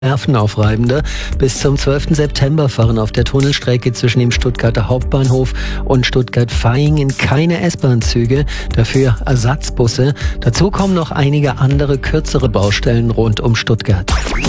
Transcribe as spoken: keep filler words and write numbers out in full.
Nervenaufreibende. Bis zum zwölften September fahren auf der Tunnelstrecke zwischen dem Stuttgarter Hauptbahnhof und Stuttgart-Vaihingen keine S-Bahn-Züge, dafür Ersatzbusse. Dazu kommen noch einige andere kürzere Baustellen rund um Stuttgart.